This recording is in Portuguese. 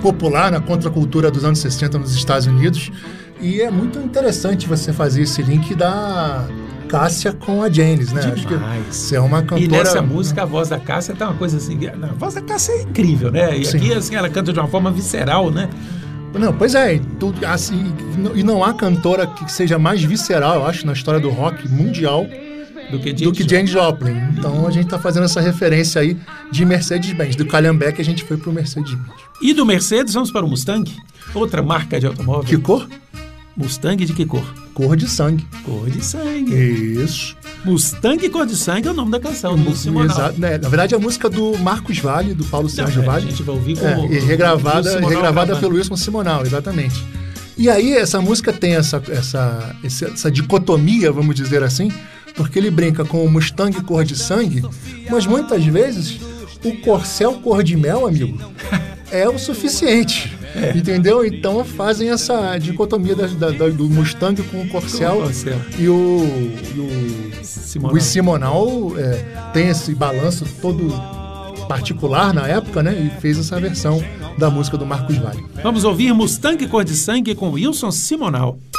popular na contracultura dos anos 60 nos Estados Unidos. E é muito interessante você fazer esse link da Cássia com a Janis, né? Acho que você é uma cantora... E nessa música, a voz da Cássia tá uma coisa assim... A voz da Cássia é incrível, né? E aqui, assim, ela canta de uma forma visceral, né? Não, pois é, assim, e não há cantora que seja mais visceral, eu acho, na história do rock mundial do que Janis Joplin. Então a gente está fazendo essa referência aí de Mercedes-Benz. Do Calhambeque a gente foi pro Mercedes-Benz. E do Mercedes vamos para o Mustang? Outra marca de automóvel. Que cor? Mustang de que cor? Cor de sangue. Cor de sangue. Isso. Mustang Cor de Sangue é o nome da canção do Simonal. Exato, né? Na verdade, é a música do Marcos Vale, do Paulo Sérgio Vale. A gente vai ouvir como... E regravada pelo Wilson Simonal, exatamente. E aí, essa música tem essa dicotomia, vamos dizer assim, porque ele brinca com o Mustang Cor de Sangue, mas muitas vezes o Corcel Cor de Mel, amigo, é o suficiente. Entendeu? Então fazem essa dicotomia do Mustang com o Corcel. E o Simonal tem esse balanço todo particular na época, né? E fez essa versão da música do Marcos Vale. Vamos ouvir Mustang Cor de Sangue com Wilson Simonal.